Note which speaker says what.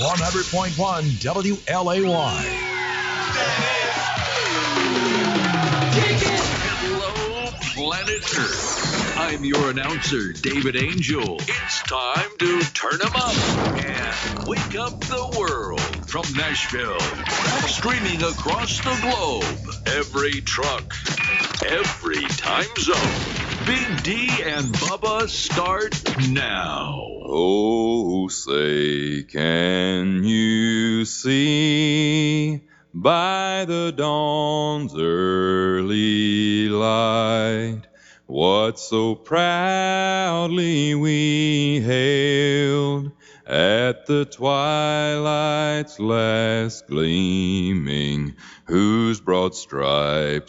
Speaker 1: 100.1 WLAY.
Speaker 2: Hello, planet Earth. I'm your announcer, David Angel. It's time to turn 'em up and wake up the world from Nashville. Streaming across the globe, every truck, every time zone. Big D and Bubba start now.
Speaker 3: Oh, say, can you see by the dawn's early light what so proudly we hailed at the twilight's last gleaming, whose broad stripes